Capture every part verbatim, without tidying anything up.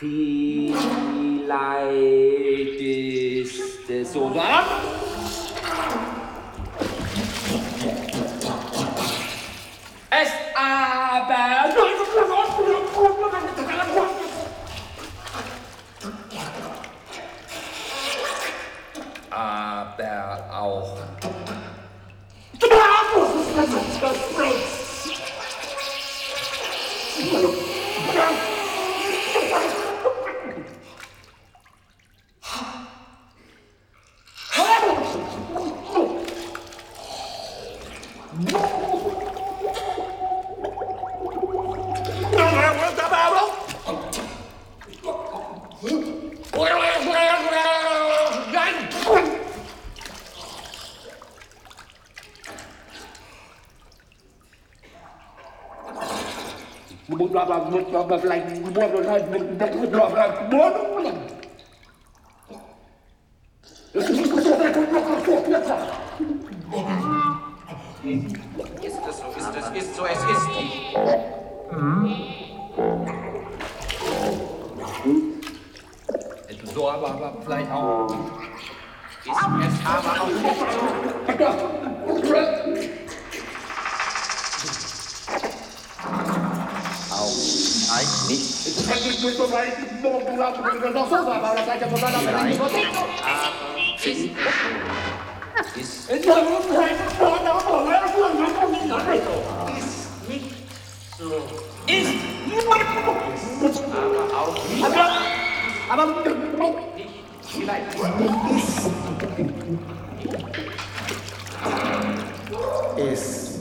Vielleicht ist es sogar. Es aber. Aber auch. Ist es so, ist es, ist so, es ist. So, aber, aber vielleicht auch. Ist es aber auch nicht. Auch eigentlich. Ist, ist nicht so. Ist. Aber auch nicht. Aber. Nicht. Vielleicht. Ist.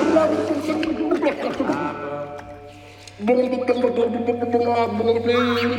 Aber.